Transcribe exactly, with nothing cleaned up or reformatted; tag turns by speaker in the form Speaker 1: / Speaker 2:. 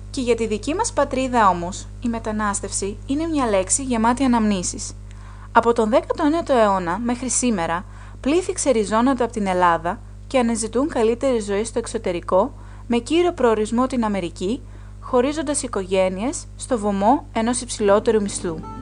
Speaker 1: Και για τη δική μας πατρίδα όμως, η μετανάστευση είναι μια λέξη γεμάτη αναμνήσεις. Από τον δέκατο ένατο αιώνα μέχρι σήμερα, πλήθη ξεριζώνονται από την Ελλάδα και αναζητούν καλύτερη ζωή στο εξωτερικό, με κύριο προορισμό την Αμερική, χωρίζοντας οικογένειες στο βωμό ενός υψηλότερου μισθού.